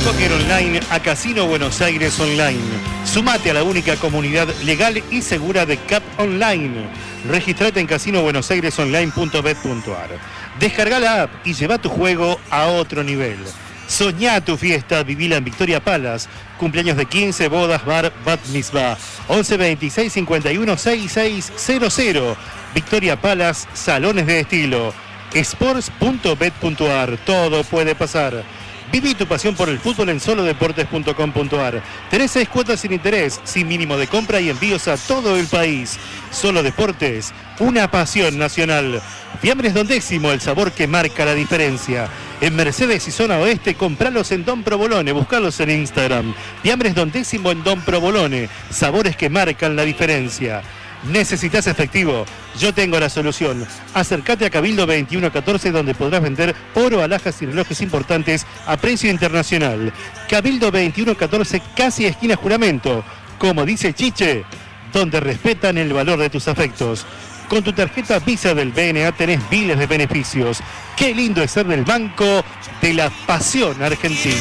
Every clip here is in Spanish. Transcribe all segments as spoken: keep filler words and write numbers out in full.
Póker online a Casino Buenos Aires Online. Sumate a la única comunidad legal y segura de C A P Online. Registrate en casino buenos aires online punto bet punto ar. Descarga la app y lleva tu juego a otro nivel. Soñá tu fiesta, vivila en Victoria Palace. Cumpleaños de quince, bodas, bar, bat mitzvah. once veintiséis cincuenta y uno sesenta y seis cero cero. Victoria Palace, salones de estilo. sports punto bet punto ar. Todo puede pasar. Viví tu pasión por el fútbol en solo deportes punto com punto ar. Tenés seis cuotas sin interés, sin mínimo de compra y envíos a todo el país. Solo Deportes, una pasión nacional. Fiambres Don Décimo, el sabor que marca la diferencia. En Mercedes y Zona Oeste, compralos en Don Provolone, buscalos en Instagram. Fiambres Don Décimo en Don Provolone, sabores que marcan la diferencia. ¿Necesitas efectivo? Yo tengo la solución. Acércate a Cabildo veintiuno catorce, donde podrás vender oro, alhajas y relojes importantes a precio internacional. Cabildo veintiuno catorce, casi esquina Juramento. Como dice Chiche, donde respetan el valor de tus afectos. Con tu tarjeta Visa del B N A tenés miles de beneficios. Qué lindo es ser del Banco de la Pasión Argentina.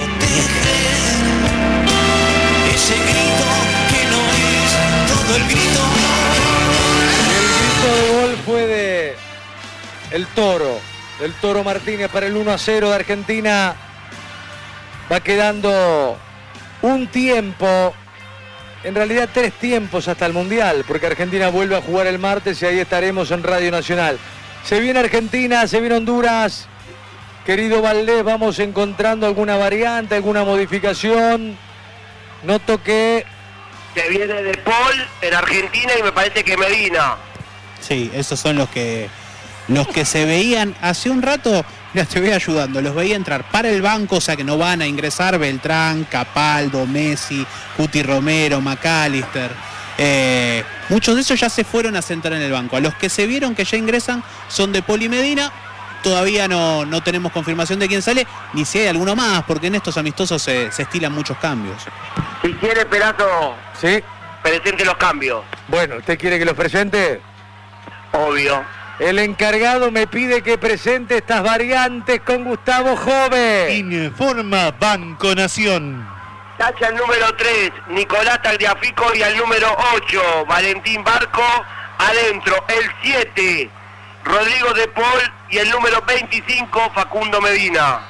Ese grito que no es todo el grito. El grito de gol fue de el Toro, del Toro Martínez para el uno a cero de Argentina. Va quedando un tiempo, en realidad tres tiempos hasta el Mundial, porque Argentina vuelve a jugar el martes y ahí estaremos en Radio Nacional. Se viene Argentina, se viene Honduras. Querido Valdés, vamos encontrando alguna variante, alguna modificación. Noto que se viene De Paul en Argentina y me parece que Medina. Sí, esos son los que los que se veían hace un rato. Mira, te voy ayudando. Los veía entrar para el banco, o sea que no van a ingresar Beltrán, Capaldo, Messi, Cuti Romero, McAllister. Eh, muchos de esos ya se fueron a sentar en el banco. A los que se vieron que ya ingresan son De Paul y Medina. Todavía no, no tenemos confirmación de quién sale, ni si hay alguno más, porque en estos amistosos se, se estilan muchos cambios. Si quiere, Perazo, sí, presente los cambios. Bueno, ¿usted quiere que los presente? Obvio. El encargado me pide que presente estas variantes con Gustavo Jove. Informa Banco Nación. Tacha el número tres, Nicolás Tagliafico, y al número ocho, Valentín Barco. Adentro, el siete, Rodrigo De Paul, y el número veinticinco, Facundo Medina.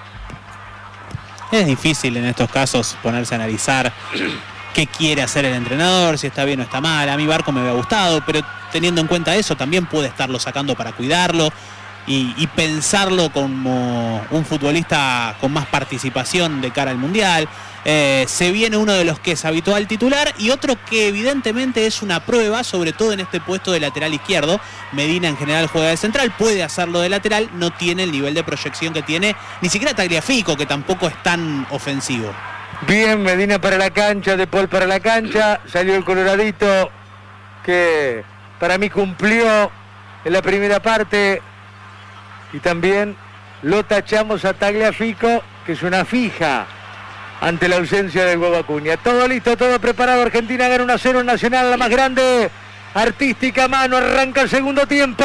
Es difícil en estos casos ponerse a analizar qué quiere hacer el entrenador, si está bien o está mal. A mí Barco me había gustado, pero teniendo en cuenta eso también puede estarlo sacando para cuidarlo y, y pensarlo como un futbolista con más participación de cara al Mundial. Eh, se viene uno de los que es habitual titular y otro que evidentemente es una prueba, sobre todo en este puesto de lateral izquierdo. Medina en general juega de central, puede hacerlo de lateral, no tiene el nivel de proyección que tiene ni siquiera Tagliafico, que tampoco es tan ofensivo. Bien, Medina para la cancha, De Paul para la cancha, salió el coloradito que para mí cumplió en la primera parte y también lo tachamos a Tagliafico, que es una fija ante la ausencia del Hugo Acuña. Todo listo, todo preparado. Argentina gana uno a cero en Nacional, la más grande. Artística mano, arranca el segundo tiempo.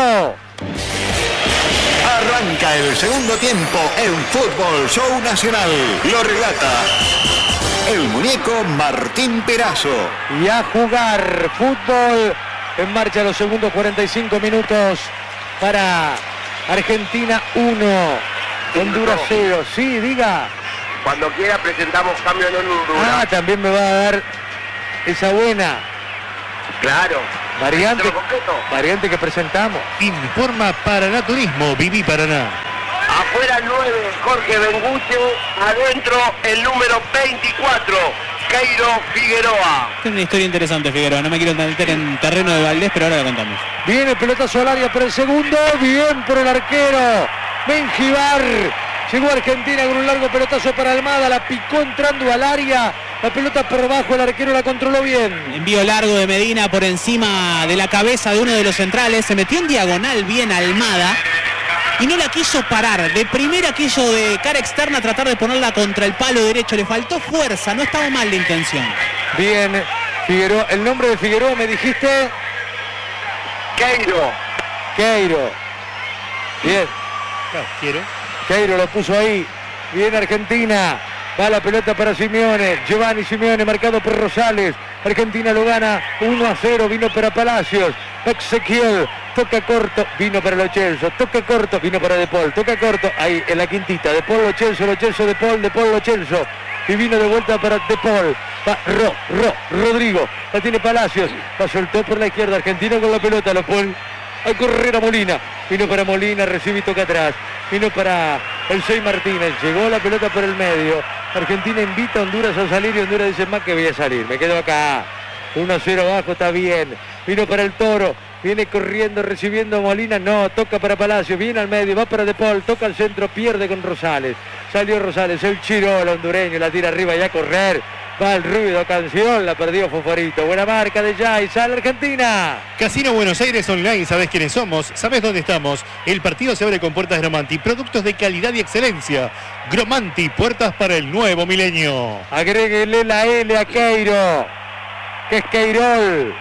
Arranca el segundo tiempo en Fútbol Show Nacional. Lo relata el muñeco Martín Perazo. Y a jugar fútbol. En marcha los segundos cuarenta y cinco minutos para Argentina uno, Honduras cero. Sí, diga. Cuando quiera presentamos cambio en Honduras. Ah, también me va a dar esa buena. Claro. Variante, variante que presentamos. Informa Paraná Turismo, Viví Paraná. Afuera el nueve, Jorge Benguche. Adentro el número veinticuatro, Keiro Figueroa. Es una historia interesante, Figueroa. No me quiero meter en terreno de Valdés, pero ahora la contamos. Viene el pelotazo al área por el segundo. Bien por el arquero Benjibar. Llegó Argentina con un largo pelotazo para Almada. La picó entrando al área. La pelota por bajo, el arquero la controló bien. Envío largo de Medina por encima de la cabeza de uno de los centrales. Se metió en diagonal bien Almada y no la quiso parar. De primera quiso de cara externa tratar de ponerla contra el palo derecho. Le faltó fuerza, no estaba mal de intención. Bien, Figueroa. El nombre de Figueroa me dijiste. Keiro. Keiro. Bien. Claro, quiero. Keiro lo puso ahí. Bien Argentina. Va la pelota para Simeone. Giovanni Simeone marcado por Rosales. Argentina lo gana uno a cero. Vino para Palacios. Ezequiel. Toca corto. Vino para Lo Celso. Toca corto. Vino para De Paul. Toca corto. Ahí en la quintita. De Paul, Lo Celso. Lo Celso, De Paul. De Paul, Lo Celso. Y vino de vuelta para De Paul. Va Ro, Ro, Rodrigo. La tiene Palacios. La soltó por la izquierda. Argentina con la pelota. Lo Paul. A correr a Molina. Vino para Molina. Recibe y toca atrás. Vino para el seis Martínez. Llegó la pelota por el medio. Argentina invita a Honduras a salir y Honduras dice, más que voy a salir, me quedo acá. uno a cero abajo, está bien. Vino para el Toro, viene corriendo, recibiendo a Molina, no, toca para Palacio, viene al medio, va para De Paul, toca al centro, pierde con Rosales. Salió Rosales, el Chiro, el hondureño, la tira arriba y a correr. Va el ruido, canción, la perdió Foforito. Buena marca de Jai, sale Argentina. Casino Buenos Aires Online, ¿sabés quiénes somos? ¿Sabés dónde estamos? El partido se abre con puertas Gromanti, productos de calidad y excelencia. Gromanti, puertas para el nuevo milenio. Agréguele la L a Queiro, que es Queirol.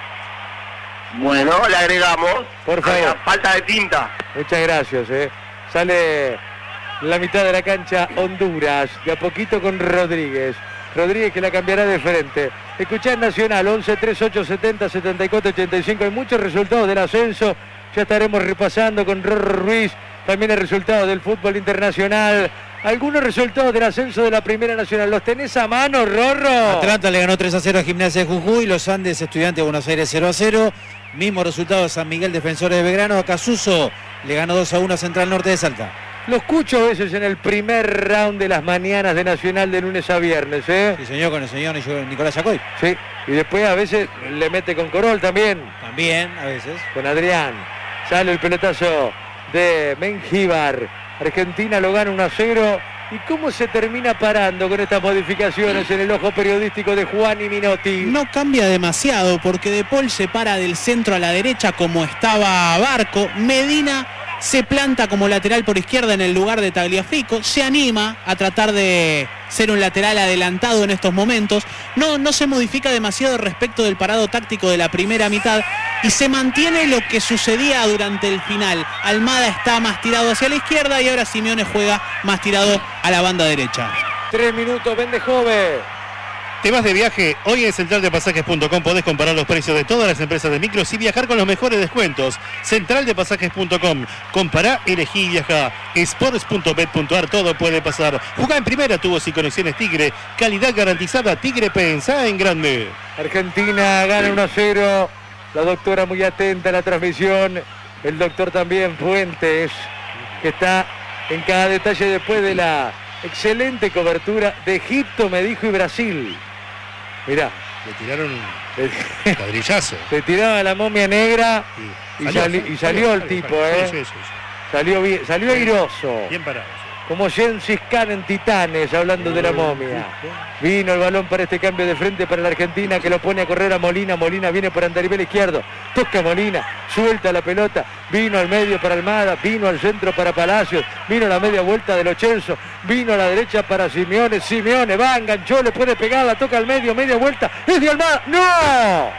Bueno, le agregamos. Por favor. Había falta de tinta. Muchas gracias, eh. Sale la mitad de la cancha Honduras, de a poquito con Rodríguez. Rodríguez que la cambiará de frente. Escuchá en Nacional, once, treinta y ocho, setenta, setenta y cuatro, ochenta y cinco. Hay muchos resultados del ascenso. Ya estaremos repasando con Rorro Ruiz. También el resultado del fútbol internacional. Algunos resultados del ascenso de la Primera Nacional. ¿Los tenés a mano, Rorro? Atlanta le ganó tres a cero a Gimnasia de Jujuy. Los Andes Estudiantes de Buenos Aires cero a cero. Mismo resultado de San Miguel Defensores de Belgrano. Casuso le ganó dos a uno a Central Norte de Salta. Lo escucho a veces en el primer round de las mañanas de Nacional de lunes a viernes, ¿eh? Sí, señor, con el señor Nicolás Yacoy. Sí, y después a veces le mete con Corol también. También, a veces. Con Adrián. Sale el pelotazo de Mengíbar. Argentina lo gana uno a cero. ¿Y cómo se termina parando con estas modificaciones en el ojo periodístico de Juan y Minotti? No cambia demasiado porque De Paul se para del centro a la derecha como estaba Barco. Medina se planta como lateral por izquierda en el lugar de Tagliafico, se anima a tratar de ser un lateral adelantado en estos momentos, no, no se modifica demasiado respecto del parado táctico de la primera mitad y se mantiene lo que sucedía durante el final. Almada está más tirado hacia la izquierda y ahora Simeone juega más tirado a la banda derecha. Tres minutos, vende Jove. ¿Te vas de viaje? Hoy en central de pasajes punto com podés comparar los precios de todas las empresas de micros y viajar con los mejores descuentos. central de pasajes punto com. Compará, elegí y viajá. sports punto bet punto ar, todo puede pasar. Jugá en primera, tubos y conexiones Tigre. Calidad garantizada, Tigre, pensá en grande. Argentina gana uno a cero. La doctora muy atenta a la transmisión. El doctor también, Fuentes, que está en cada detalle después de la excelente cobertura de Egipto, me dijo, y Brasil. Mirá. Le tiraron un ladrillazo. Le tiraron a la momia negra y, y, salió, sali, y salió el tipo, ¿eh? Sí, sí, sí. Salió, bien, salió airoso. Bien parado. Como Gengis Khan en Titanes, hablando de la momia. Vino el balón para este cambio de frente para la Argentina, que lo pone a correr a Molina. Molina viene por andarivel izquierdo. Toca Molina, suelta la pelota. Vino al medio para Almada, vino al centro para Palacios. Vino a la media vuelta de Lo Celso. Vino a la derecha para Simeone. Simeone va, enganchó, le puede pegar, la toca al medio, media vuelta. ¡Es de Almada! ¡No!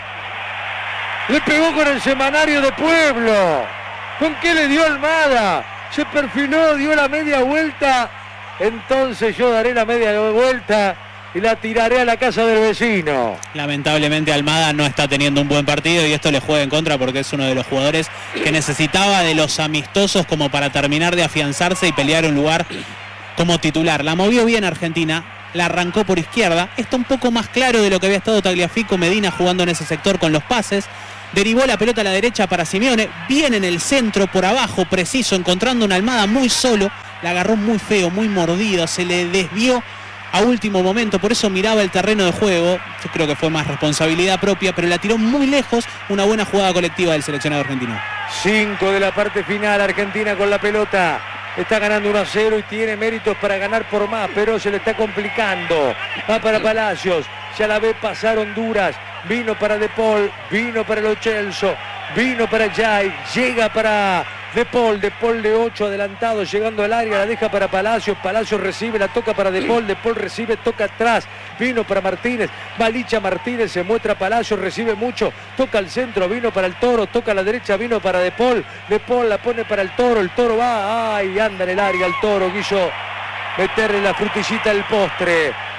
Le pegó con el semanario de Pueblo. ¿Con qué le dio Almada? Se perfiló, dio la media vuelta. Entonces yo daré la media vuelta y la tiraré a la casa del vecino. Lamentablemente Almada no está teniendo un buen partido y esto le juega en contra porque es uno de los jugadores que necesitaba de los amistosos como para terminar de afianzarse y pelear un lugar como titular. La movió bien Argentina, la arrancó por izquierda. Está un poco más claro de lo que había estado Tagliafico, Medina jugando en ese sector con los pases. Derivó la pelota a la derecha para Simeone, viene en el centro por abajo, preciso, encontrando una Almada muy solo, la agarró muy feo, muy mordido, se le desvió a último momento, por eso miraba el terreno de juego. Yo creo que fue más responsabilidad propia, pero la tiró muy lejos, una buena jugada colectiva del seleccionado argentino. Cinco de la parte final, Argentina con la pelota. Está ganando uno a cero y tiene méritos para ganar por más, pero se le está complicando. Va para Palacios, ya la ve pasar Honduras. Vino para De Paul, vino para Lo Celso, vino para Jai, llega para De Paul, De Paul de ocho adelantado, llegando al área, la deja para Palacios, Palacios recibe, la toca para De Paul, De Paul recibe, toca atrás, vino para Martínez, Balicha Martínez, se muestra Palacios, recibe mucho, toca al centro, vino para el Toro, toca a la derecha, vino para De Paul, De Paul la pone para el Toro, el Toro va, ay, anda en el área el Toro, quiso meterle la frutillita al postre.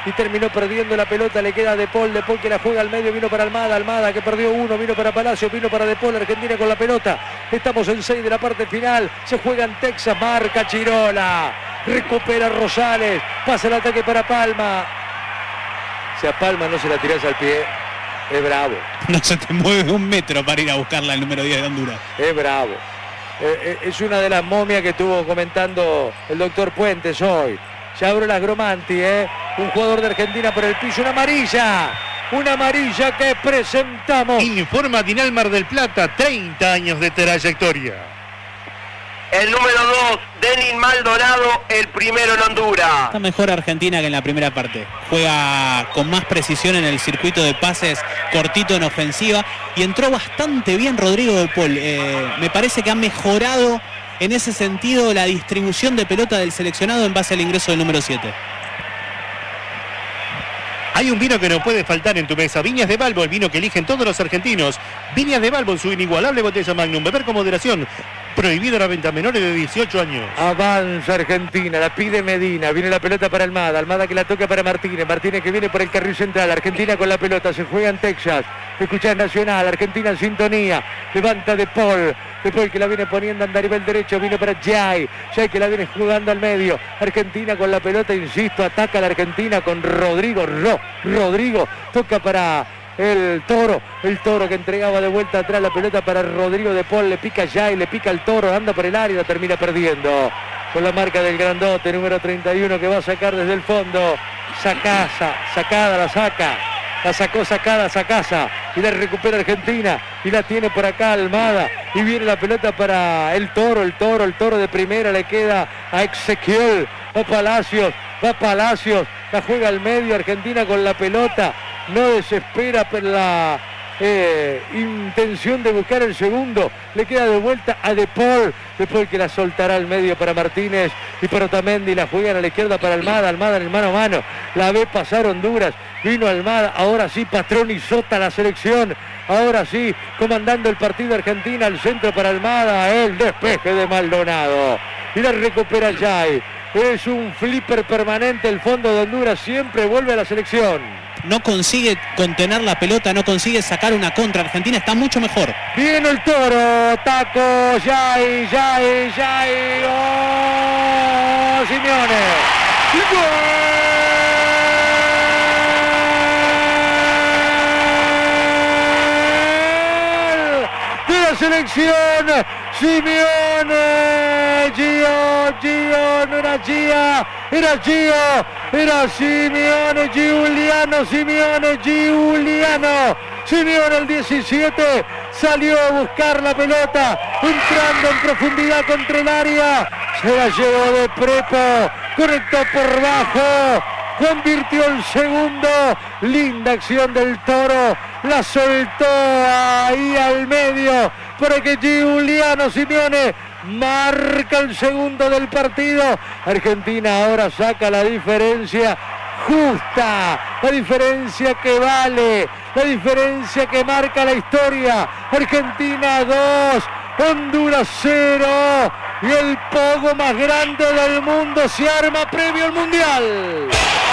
y terminó perdiendo la pelota. Le queda De Paul, De Paul que la juega al medio, vino para Almada, Almada que perdió uno, vino para Palacio, vino para De Paul. Argentina con la pelota. Estamos en seis de la parte final. Se juega en Texas, marca Chirola. Recupera Rosales, pasa el ataque para Palma. Si a Palma no se la tirás al pie, es bravo. No se te mueve un metro para ir a buscarla el número diez de Honduras. Es bravo. Eh, es una de las momias que estuvo comentando el doctor Puentes hoy. Ya abrió las Gromanti, ¿eh? Un jugador de Argentina por el piso, una amarilla. Una amarilla que presentamos. Informa Dinal Mar del Plata, treinta años de trayectoria. El número dos, Denis Maldonado, el primero en Honduras. Está mejor Argentina que en la primera parte. Juega con más precisión en el circuito de pases cortito en ofensiva. Y entró bastante bien Rodrigo De Paul. Eh, me parece que ha mejorado en ese sentido la distribución de pelota del seleccionado en base al ingreso del número siete. Hay un vino que no puede faltar en tu mesa. Viñas de Balbo, el vino que eligen todos los argentinos. Viñas de Balbo en su inigualable botella Magnum. Beber con moderación. Prohibido la venta a menores de dieciocho años. Avanza Argentina, la pide Medina. Viene la pelota para Almada. Almada que la toca para Martínez. Martínez que viene por el carril central. Argentina con la pelota. Se juega en Texas. Escuchás Nacional. Argentina en sintonía. Levanta De Paul. De Paul que la viene poniendo a andar nivel derecho. Vino para Jay. Jay que la viene jugando al medio. Argentina con la pelota. Insisto, ataca a la Argentina con Rodrigo. Ro, Rodrigo toca para el Toro, el Toro que entregaba de vuelta atrás la pelota para Rodrigo De Paul, le pica ya y le pica el Toro, anda por el área y la termina perdiendo. Con la marca del grandote, número treinta y uno que va a sacar desde el fondo. Sacasa, sacada, la saca. La sacó sacada, Sacasa. Y la recupera Argentina. Y la tiene por acá Almada. Y viene la pelota para el Toro, el Toro, el Toro de primera. Le queda a Ezequiel. Va Palacios, va Palacios. La juega al medio, Argentina con la pelota. No desespera por la eh, intención de buscar el segundo. Le queda de vuelta a De Paul. De Paul que la soltará al medio para Martínez y para Otamendi. La juegan a la izquierda para Almada. Almada en el mano a mano. La ve pasar Honduras. Vino Almada. Ahora sí, Patrón y Sota la selección. Ahora sí, comandando el partido Argentina. Al centro para Almada. El despeje de Maldonado. Y la recupera Jay. Es un flipper permanente el fondo de Honduras. Siempre vuelve a la selección. No consigue contener la pelota, no consigue sacar una contra. Argentina está mucho mejor. Viene el Toro, taco, Jay, Jay, Jay, ¡oh! Simeone. ¡Gol! De la selección, Simeone. Gio, Gio, no era Gia, era Gio. Era Simeone, Giuliano, Simeone, Giuliano. Simeone el diecisiete salió a buscar la pelota, entrando en profundidad contra el área. Se la llevó de Prepo, conectó por bajo, convirtió el segundo. Linda acción del Toro, la soltó ahí al medio para que Giuliano Simeone marca el segundo del partido. Argentina ahora saca la diferencia justa, la diferencia que vale, la diferencia que marca la historia. Argentina dos, Honduras cero. Y el pogo más grande del mundo se arma previo al Mundial.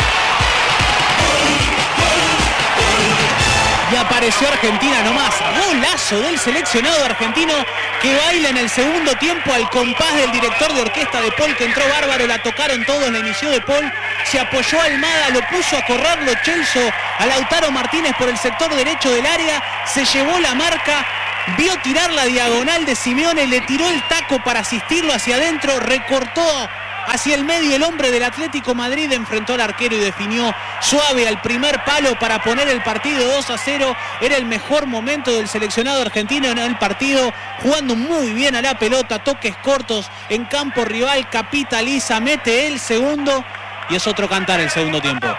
Y apareció Argentina nomás. Golazo del seleccionado argentino que baila en el segundo tiempo al compás del director de orquesta De Paul, que entró bárbaro, la tocaron todos, la inició De Paul, se apoyó a Almada, lo puso a correr Lo Celso, a Lautaro Martínez por el sector derecho del área, se llevó la marca, vio tirar la diagonal de Simeone, le tiró el taco para asistirlo hacia adentro, recortó hacia el medio el hombre del Atlético Madrid, enfrentó al arquero y definió suave al primer palo para poner el partido dos a cero. Era el mejor momento del seleccionado argentino en el partido, jugando muy bien a la pelota, toques cortos en campo rival, capitaliza, mete el segundo y es otro cantar el segundo tiempo.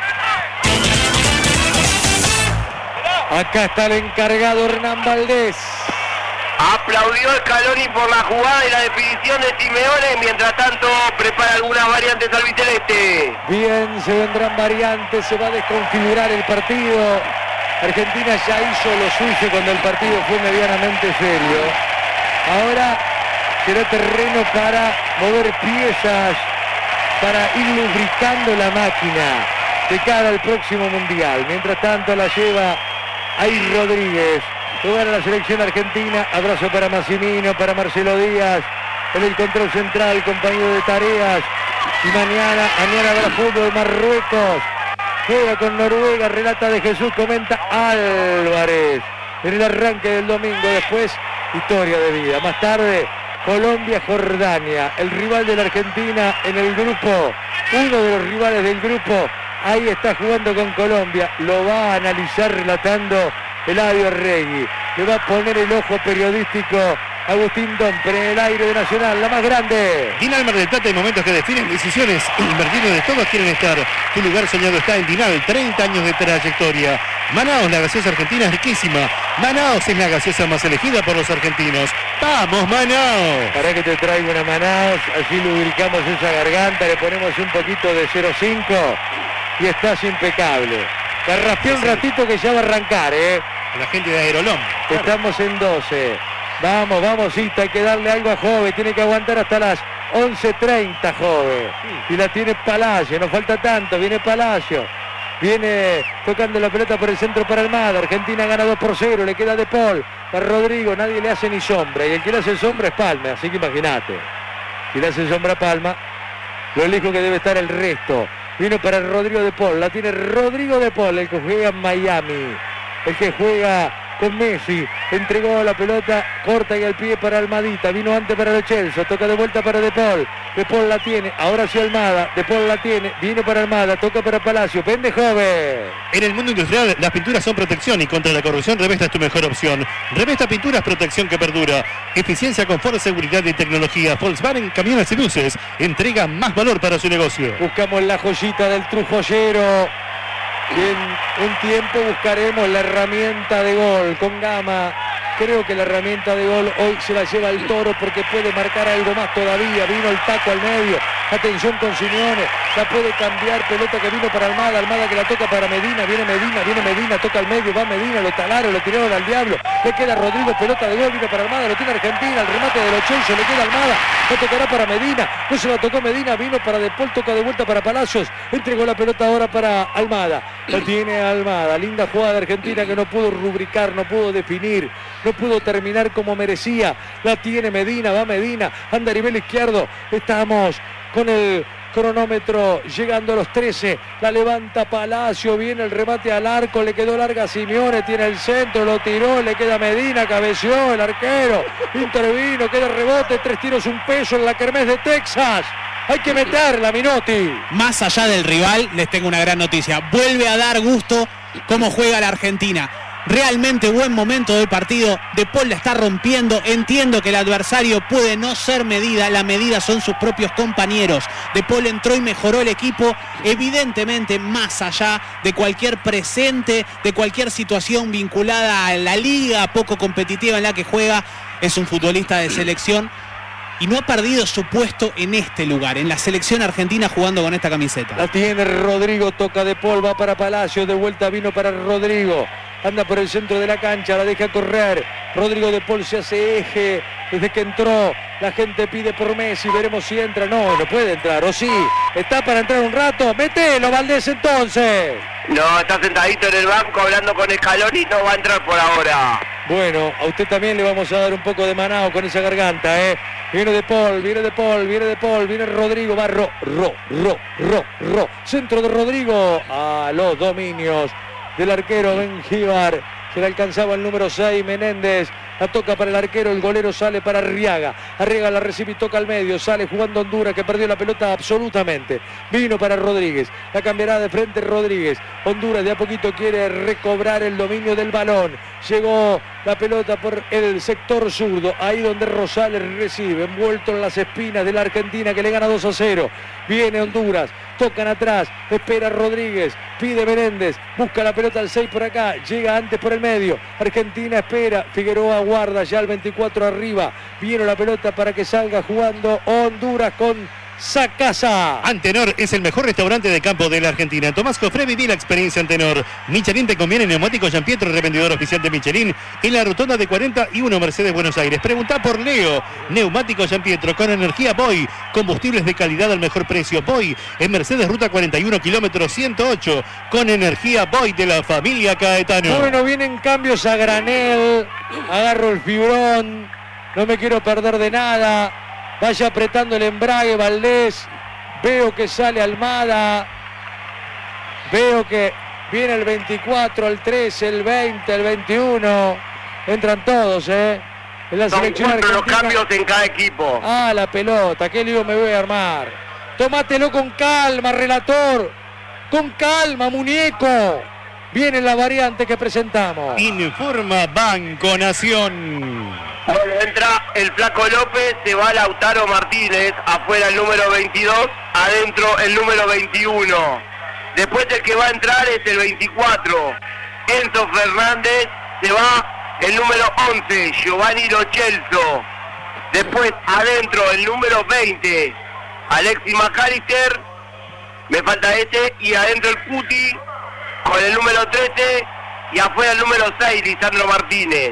Acá está el encargado Hernán Valdés. Aplaudió Scaloni por la jugada y la definición de Simeone. Mientras tanto, prepara algunas variantes albiceleste. Bien, se vendrán variantes, se va a desconfigurar el partido. Argentina ya hizo lo suyo cuando el partido fue medianamente serio. Ahora será terreno para mover piezas, para ir lubricando la máquina. de cara al próximo Mundial. Mientras tanto la lleva ahí Rodríguez. Jugar a la selección argentina. Abrazo para Massimino, para Marcelo Díaz. En el control central, compañero de tareas. Y mañana, mañana habrá fútbol. Marruecos juega con Noruega. Relata de Jesús, comenta Álvarez. En el arranque del domingo, después historia de vida. Más tarde, Colombia, Jordania, el rival de la Argentina en el grupo, uno de los rivales del grupo, ahí está jugando con Colombia, lo va a analizar relatando Eladio Arregui, le va a poner el ojo periodístico Agustín Domper en el aire de Nacional, la más grande. Dinal Mar del Plata, hay momentos que definen decisiones invertidas de todos quieren estar. Tu lugar soñado está en Dinal, treinta años de trayectoria. Manaos, la gaseosa argentina es riquísima. Manaos es la gaseosa más elegida por los argentinos. ¡Vamos, Manaos! Para que te traiga una Manaos, así lubricamos esa garganta, le ponemos un poquito de cero cinco y estás impecable. Te arrastré un ratito que ya va a arrancar, ¿eh? La gente de Aerolón. Claro. Estamos en doce. Vamos, vamos, Cita, hay que darle algo a Jove, tiene que aguantar hasta las once treinta, Jove. Y la tiene Palacio, no falta tanto, viene Palacio. Viene tocando la pelota por el centro para Almada. Argentina gana dos por cero, le queda De Paul. A Rodrigo nadie le hace ni sombra. Y el que le hace sombra es Palma, así que imagínate. Si le hace sombra a Palma, lo lejos que debe estar el resto. Vino para Rodrigo De Paul, la tiene Rodrigo De Paul, el que juega en Miami. El que juega con Messi, entregó la pelota corta y al pie para Almadita, vino antes para Lo Celso, toca de vuelta para De Paul, De Paul la tiene, ahora sí Almada, De Paul la tiene, vino para Almada, toca para Palacio, vende Jove. En el mundo industrial las pinturas son protección y contra la corrosión Revesta es tu mejor opción. Revesta Pinturas, protección que perdura, eficiencia, confort, seguridad y tecnología. Volkswagen Camiones y Luces entrega más valor para su negocio. Buscamos la joyita del Trujollero. Y en un tiempo buscaremos la herramienta de gol con Gama. Creo que la herramienta de gol hoy se la lleva el Toro porque puede marcar algo más todavía. Vino el taco al medio. Atención con Simeone. La puede cambiar. Pelota que vino para Almada. Almada que la toca para Medina. Viene Medina, viene Medina. Toca al medio. Va Medina. Lo talaron, lo tiraron al diablo. Le queda Rodrigo. Pelota de gol. Vino para Almada. Lo tiene Argentina. El remate de Lo Celso. Le queda Almada. Lo tocará para Medina. No se la tocó Medina. Vino para De Paul. Toca de vuelta para Palacios. Entregó la pelota ahora para Almada. Lo tiene Almada. Linda jugada de Argentina que no pudo rubricar, no pudo definir. No pudo terminar como merecía. La tiene Medina, va Medina. Anda a nivel izquierdo. Estamos con el cronómetro llegando a los trece. La levanta Palacio. Viene el remate al arco. Le quedó larga a Simeone. Tiene el centro. Lo tiró. Le queda Medina. Cabeció el arquero. Intervino. Queda rebote. Tres tiros, un peso en la kermés de Texas. Hay que meterla, Minotti. Más allá del rival, les tengo una gran noticia. Vuelve a dar gusto cómo juega la Argentina. Realmente buen momento del partido. De Paul la está rompiendo. Entiendo que el adversario puede no ser medida. La medida son sus propios compañeros. De Paul entró y mejoró el equipo. Evidentemente, más allá de cualquier presente, de cualquier situación vinculada a la liga poco competitiva en la que juega, es un futbolista de selección. Y no ha perdido su puesto en este lugar, en la selección argentina jugando con esta camiseta. La tiene Rodrigo, toca De Paul, va para Palacio, de vuelta vino para Rodrigo. Anda por el centro de la cancha, la deja correr. Rodrigo De Paul se hace eje desde que entró. La gente pide por Messi, veremos si entra. No, no puede entrar, o sí. Está para entrar un rato. Mételo, Valdés, entonces. No, está sentadito en el banco hablando con Scaloni y no va a entrar por ahora. Bueno, a usted también le vamos a dar un poco de manao con esa garganta, ¿eh? Viene De Paul, viene De Paul, viene De Paul, viene Rodrigo, va Ro, Ro, Ro, Ro, Ro. Centro de Rodrigo a los dominios del arquero Benjíbar. Se le alcanzaba el número seis, Menéndez. La toca para el arquero, el golero sale para Arriaga. Arriaga la recibe y toca al medio. Sale jugando Honduras, que perdió la pelota absolutamente. Vino para Rodríguez. La cambiará de frente Rodríguez. Honduras de a poquito quiere recobrar el dominio del balón. Llegó la pelota por el sector zurdo. Ahí donde Rosales recibe. Envuelto en las espinas de la Argentina que le gana dos a cero. Viene Honduras. Tocan atrás. Espera Rodríguez. Pide Menéndez. Busca la pelota al seis por acá. Llega antes por el medio. Argentina espera. Figueroa guarda ya el veinticuatro arriba. Viene la pelota para que salga jugando Honduras con Sacasa. Antenor es el mejor restaurante de campo de la Argentina. Tomás Cofré, viví la experiencia Antenor. Michelin te conviene, neumáticos Gianpietro, revendedor oficial de Michelin, en la rotonda de cuarenta y uno Mercedes, Buenos Aires. Preguntá por Leo, neumáticos Gianpietro, con energía Boy, combustibles de calidad al mejor precio. Boy, en Mercedes, ruta cuarenta y uno, kilómetro ciento ocho, con energía Boy de la familia Caetano. Bueno, vienen cambios a granel, agarro el fibrón, no me quiero perder de nada. Vaya apretando el embrague Valdés. Veo que sale Almada. Veo que viene el veinticuatro, el trece, el veinte, el veintiuno. Entran todos, ¿eh? En la Son selección cuatro los argentina. cambios en cada equipo. Ah, la pelota. Qué lío me voy a armar. Tómatelo con calma, relator. Con calma, muñeco. Viene la variante que presentamos. Informa Banco Nación. Bueno, entra el Flaco López, se va Lautaro Martínez, afuera el número veintidós, adentro el número veintiuno. Después el que va a entrar es el veinticuatro, Enzo Fernández, se va el número once, Giovanni Lo Celso. Después adentro el número veinte, Alexis McAllister, me falta ese, y adentro el Cuti con el número trece y afuera el número seis, Lisandro Martínez.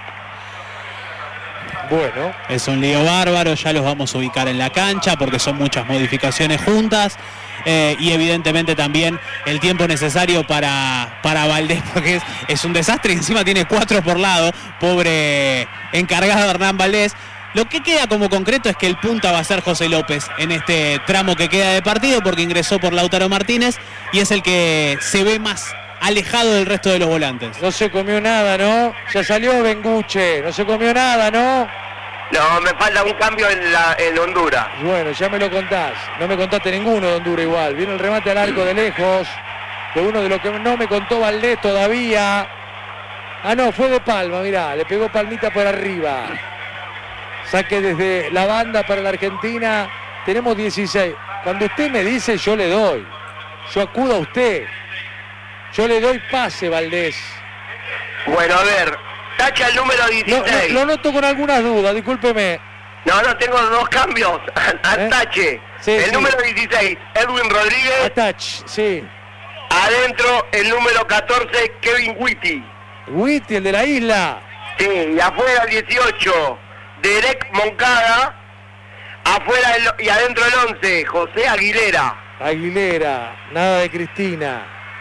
Bueno. Es un lío bárbaro, ya los vamos a ubicar en la cancha porque son muchas modificaciones juntas. Eh, y evidentemente también el tiempo necesario para, para Valdés, porque es, es un desastre y encima tiene cuatro por lado, pobre encargado Hernán Valdés. Lo que queda como concreto es que el punta va a ser José López en este tramo que queda de partido, porque ingresó por Lautaro Martínez y es el que se ve más alejado del resto de los volantes. No se comió nada, ¿no? Ya salió Benguche, no se comió nada, ¿no? No, me falta un cambio en, la, en Honduras. Bueno, ya me lo contás. No me contaste ninguno de Honduras igual. Viene el remate al arco de lejos, de uno de los que no me contó Valdés todavía. Ah, no, fue de Palma, mirá, le pegó palmita por arriba. Saque desde la banda para la Argentina. Tenemos dieciséis. Cuando usted me dice, yo le doy. Yo acudo a usted. Yo le doy pase, Valdés. Bueno, a ver, tacha el número Lo, dieciséis. lo- lo noto con algunas dudas, discúlpeme. No, no, tengo dos cambios. Atache. ¿Eh? Sí, el sí. número dieciséis, Edwin Rodríguez. Attach, sí. Adentro, el número catorce, Kevin Whitty. Witty, el de la isla. Sí, y afuera el dieciocho, Derek Moncada. Afuera el- y adentro el once, José Aguilera. Aguilera, nada de Cristina.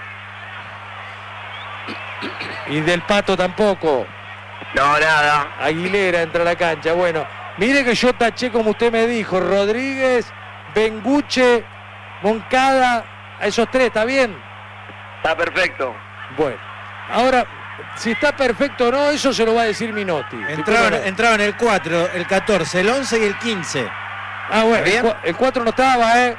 Y del Pato tampoco. No, nada. Aguilera entra a la cancha. Bueno, mire que yo taché como usted me dijo. Rodríguez, Benguche, Moncada. A esos tres, ¿está bien? Está perfecto. Bueno, ahora, si está perfecto o no, eso se lo va a decir Minotti. Entraban, Discúlpeme. entraban el cuatro, el catorce, el once y el quince. Ah, bueno, el, ¿Bien? cua- el cuatro no estaba, ¿eh?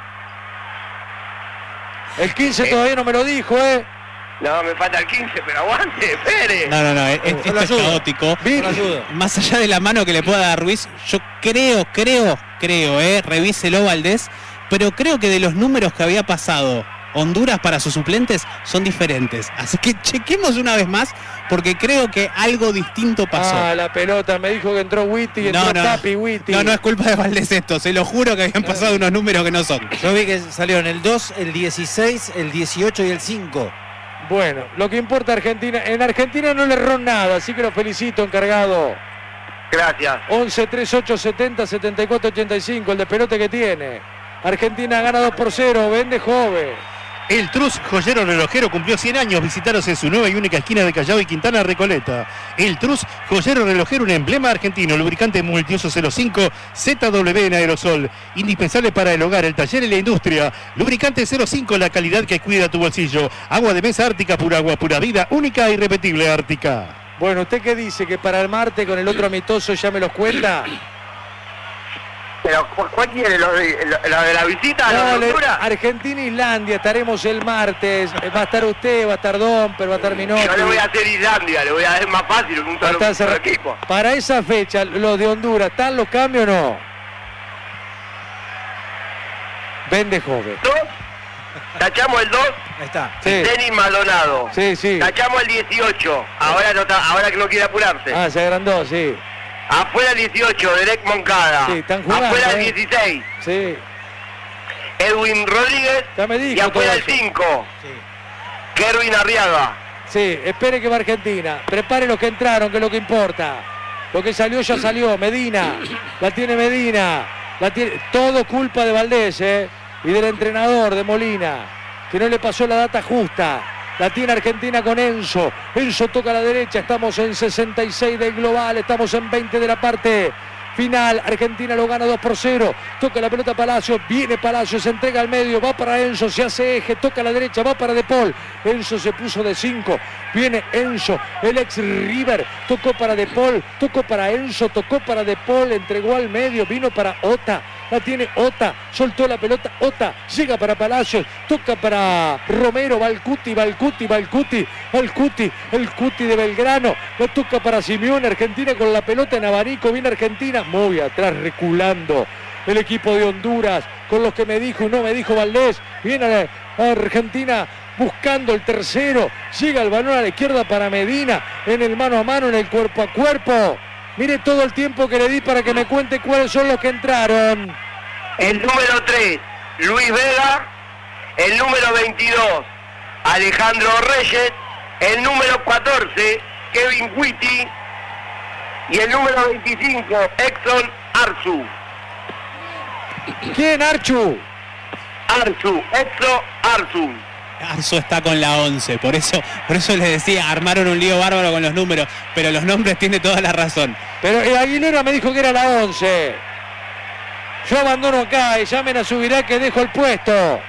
El quince Eh. todavía no me lo dijo, ¿eh? No, me falta el quince, pero aguante, espere. No, no, no, es- esto lo es ayudo. caótico. Vi- Con ayuda. Más allá de la mano que le pueda dar Ruiz, yo creo, creo, creo, eh, revíselo Valdés, pero creo que de los números que había pasado Honduras para sus suplentes son diferentes. Así que chequemos una vez más, porque creo que algo distinto pasó. Ah, la pelota, me dijo que entró Witty y no, entró no, Papi Witty. no, no es culpa de Valdés esto, se lo juro que habían pasado unos números que no son. Yo vi que salieron el dos, el dieciséis, el dieciocho y el cinco. Bueno, lo que importa Argentina, en Argentina no le erró nada, así que lo felicito, encargado. Gracias. once, treinta y ocho, setenta, setenta y cuatro, ochenta y cinco, el de pelote que tiene. Argentina gana dos por cero, vende joven. El Trus Joyero Relojero cumplió cien años. Visitaros en su nueva y única esquina de Callao y Quintana Recoleta. El Trus Joyero Relojero, un emblema argentino. Lubricante multiuso cero cinco Z W en aerosol. Indispensable para el hogar, el taller y la industria. Lubricante cero cinco, la calidad que cuida tu bolsillo. Agua de mesa Ártica, pura agua, pura vida. Única e irrepetible Ártica. Bueno, ¿usted qué dice? ¿Que para el martes con el otro amistoso ya me los cuenta? Pero, ¿cu- ¿cuál quiere? ¿Lo de, lo- lo de la visita a la No, le- Honduras? Argentina-Islandia, estaremos el martes. Eh, Va a estar usted, va a estar Domper, va a estar Minotti. Yo le voy a hacer Islandia, le voy a hacer más fácil, un Va a solo, estar un solo cerra- equipo. Para esa fecha, los de Honduras, ¿están los cambios o no? Vende joven. ¿Dos? Tachamos el dos, Ahí está. Sí, Denis Maldonado. sí, sí. Tachamos el dieciocho, ahora, no está- ahora que no quiere apurarse. Ah, se agrandó, sí. Afuera el dieciocho, Derek Moncada. Sí, están jugando, Afuera el eh. dieciséis, Sí. Edwin Rodríguez. Ya me dijo y afuera todo el eso. cinco. Sí. Kerwin Arriaga. Sí, espere que va Argentina. Prepare los que entraron, que es lo que importa. Lo que salió ya salió. Medina. La tiene Medina. La tiene... Todo culpa de Valdés, ¿eh? Y del entrenador, de Molina, que no le pasó la data justa. La tiene Argentina con Enzo. Enzo toca a la derecha. Estamos en sesenta y seis del global. Estamos en veinte de la parte final. Argentina lo gana dos por cero. Toca la pelota Palacios. Viene Palacios. Se entrega al medio. Va para Enzo. Se hace eje. Toca a la derecha. Va para De Paul. Enzo se puso de cinco. Viene Enzo. El ex River. Tocó para De Paul. Tocó para Enzo. Tocó para De Paul. Entregó al medio. Vino para Ota. La tiene Ota, soltó la pelota, Ota, llega para Palacios, toca para Romero, va el Cuti, va el Cuti, va el Cuti, el Cuti, el Cuti de Belgrano, lo toca para Simeone, Argentina con la pelota en abanico, viene Argentina, muy atrás, reculando el equipo de Honduras, con los que me dijo y no me dijo Valdés, viene Argentina buscando el tercero, llega el balón a la izquierda para Medina, en el mano a mano, en el cuerpo a cuerpo. Mire todo el tiempo que le di para que me cuente cuáles son los que entraron. El número tres, Luis Vega. El número veintidós, Alejandro Reyes. El número catorce, Kevin Witty. Y el número veinticinco, Exxon Arzu. ¿Quién, Archu? Arzu, Exo Arzu. Arzu está con la once, por eso, por eso les decía, armaron un lío bárbaro con los números, pero los nombres tiene toda la razón. Pero eh, Aguilera me dijo que era la once. Yo abandono acá y llamen a Subirá que dejo el puesto.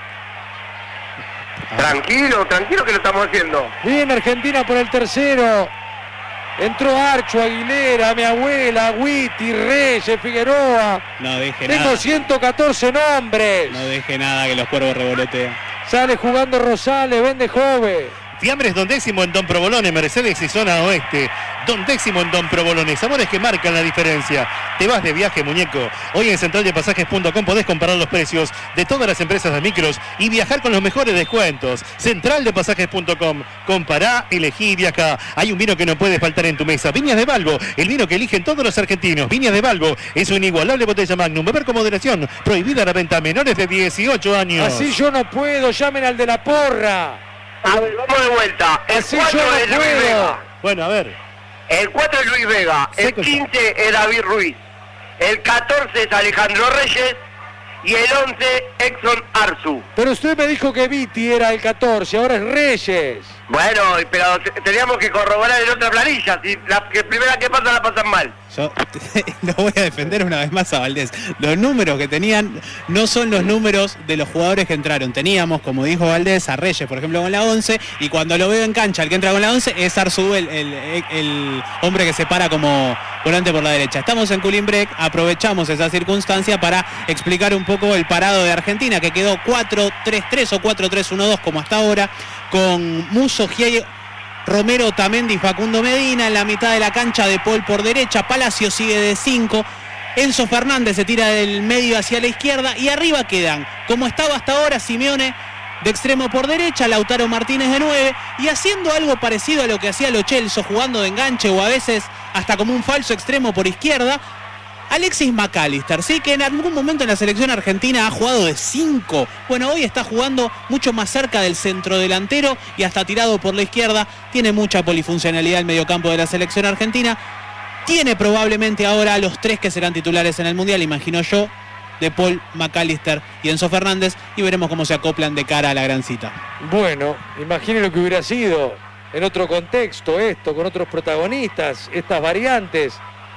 Tranquilo, tranquilo que lo estamos haciendo. Viene Argentina por el tercero. Entró Archo, Aguilera, mi abuela, Witty, Reyes, Figueroa. No deje Tengo nada. ciento catorce nombres. No deje nada que los cuervos revolotean. Sale jugando Rosales, vende Jove. Fiambres Don Décimo en Don Provolone, Mercedes y Zona Oeste. Don Décimo en Don Provolone, sabores que marcan la diferencia. Te vas de viaje, muñeco. Hoy en central de pasajes punto com podés comparar los precios de todas las empresas de micros y viajar con los mejores descuentos. central de pasajes punto com. Compará, elegí y viaja. Hay un vino que no puede faltar en tu mesa. Viñas de Balbo, el vino que eligen todos los argentinos. Viñas de Balbo es una inigualable botella Magnum. Beber con moderación. Prohibida la venta a menores de dieciocho años. Así yo no puedo, llamen al de la porra. A ver, vamos de vuelta. El Así cuatro yo no es Luis puedo. Vega. Bueno, a ver. El cuatro es Luis Vega. El Seco ya. quince es David Ruiz. El catorce es Alejandro Reyes. Y el once, Exxon Arzu. Pero usted me dijo que Viti era el catorce, ahora es Reyes. Bueno, pero te- teníamos que corroborar en otra planilla. Si la que primera que pasa la pasan mal. Yo lo voy a defender una vez más a Valdés. Los números que tenían no son los números de los jugadores que entraron. Teníamos, como dijo Valdés, a Reyes, por ejemplo, con la once, y cuando lo veo en cancha, el que entra con la once es Arzú, el, el, el hombre que se para como volante por la derecha. Estamos en Cooling Break, aprovechamos esa circunstancia para explicar un poco el parado de Argentina, que quedó cuatro tres tres o cuatro tres uno dos como hasta ahora, con Musso, Giai, Romero, Tamendi y Facundo Medina en la mitad de la cancha, De Paul por derecha, Palacio sigue de cinco, Enzo Fernández se tira del medio hacia la izquierda y arriba quedan, como estaba hasta ahora, Simeone de extremo por derecha, Lautaro Martínez de nueve y haciendo algo parecido a lo que hacía Lo Celso, jugando de enganche o a veces hasta como un falso extremo por izquierda, Alexis McAllister, sí, que en algún momento en la selección argentina ha jugado de cinco. Bueno, hoy está jugando mucho más cerca del centrodelantero y hasta tirado por la izquierda. Tiene mucha polifuncionalidad el mediocampo de la selección argentina. Tiene probablemente ahora a los tres que serán titulares en el Mundial, imagino yo, De Paul, McAllister y Enzo Fernández, y veremos cómo se acoplan de cara a la gran cita. Bueno, imagine lo que hubiera sido en otro contexto esto, con otros protagonistas, estas variantes.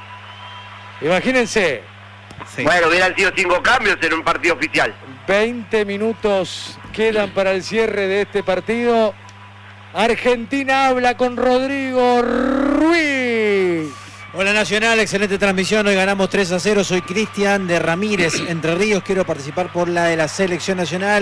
Imagínense, Sí. Bueno, hubieran sido cinco cambios en un partido oficial. veinte minutos quedan para el cierre de este partido. Argentina habla con Rodrigo Ruiz. Hola Nacional, excelente transmisión. Hoy ganamos tres a cero. Soy Cristian de Ramírez, Entre Ríos. Quiero participar por la de la selección nacional.